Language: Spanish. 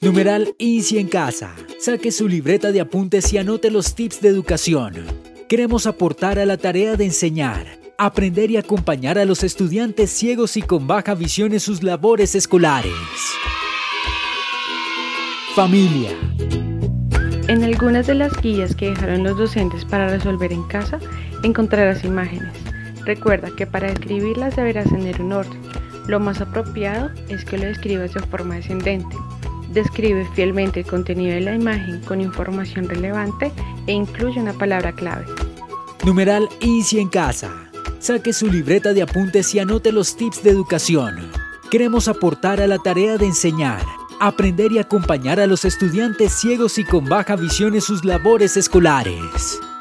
Numeral Easy en casa. Saque su libreta de apuntes y anote los tips de educación. Queremos aportar a la tarea de enseñar, aprender y acompañar a los estudiantes ciegos y con baja visión en sus labores escolares. Familia. En algunas de las guías que dejaron los docentes para resolver en casa, encontrarás imágenes. Recuerda que para escribirlas deberás tener un orden. Lo más apropiado es que lo escribas de forma descendente. Describe fielmente el contenido de la imagen con información relevante e incluye una palabra clave. Numeral Easy en casa. Saque su libreta de apuntes y anote los tips de educación. Queremos aportar a la tarea de enseñar, aprender y acompañar a los estudiantes ciegos y con baja visión en sus labores escolares.